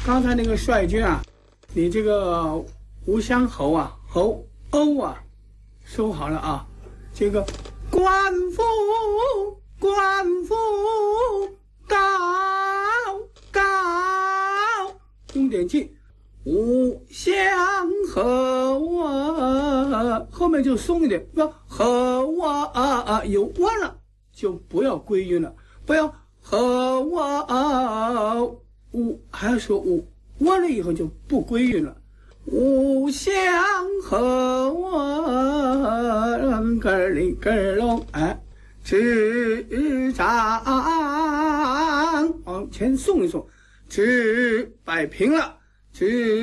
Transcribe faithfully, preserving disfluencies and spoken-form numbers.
刚才那个率军啊，你这个吴乡侯啊，侯欧啊，收好了啊。这个官复官复告告，重点记。吴乡侯啊，后面就松一点，不要侯啊啊有弯了就不要归韵了，不要侯啊吴还要说吴，弯了以后就不归韵了。吴乡侯啊，咯里咯隆，哎，执掌往前送一送，执摆平了，执。